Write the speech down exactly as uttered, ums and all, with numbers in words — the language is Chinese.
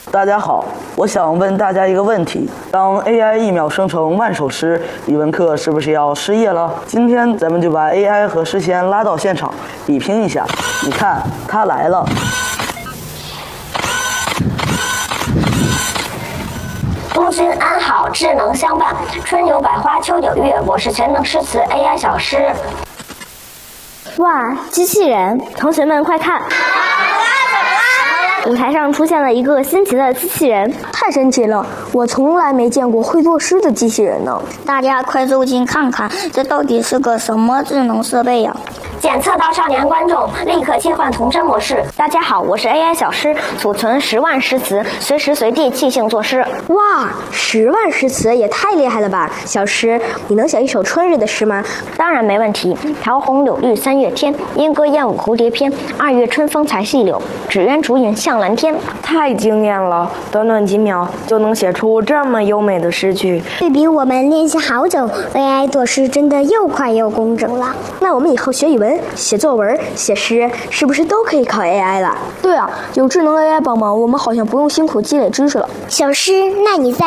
大家好，我想问大家一个问题：当 A I 一秒生成万首诗，语文课是不是要失业了？今天咱们就把 A I 和诗仙拉到现场，比拼一下。你看，它来了。 诸君安好，智能相伴，春有百花，秋有月。我是全能诗词 A I 小诗。 哇，机器人！同学们快看！舞台上出现了一个新奇的机器人， 太神奇了！我从来没见过会作诗的机器人呢。 大家快走近看看，这到底是个什么智能设备呀？ 检测到少年观众，立刻切换童真模式。 大家好，我是 A I 小诗，储存十万诗词，随时随地即兴作诗。 哇，十万诗词也太厉害了吧！小诗，你能写一首春日的诗吗？ 当然没问题。桃红柳绿三月天，莺歌燕舞蝴蝶翩。二月春风才细柳，纸鸢竹影向蓝天。 太惊艳了！短短几秒就能写出这么优美的诗句， 对比我们练习好久 ，A I 作诗真的又快又工整了。 那我们以后学语文、写作文、写诗，是不是都可以靠 A I 了？ 对啊，有智能 A I 帮忙，我们好像不用辛苦积累知识了。 小诗，那你在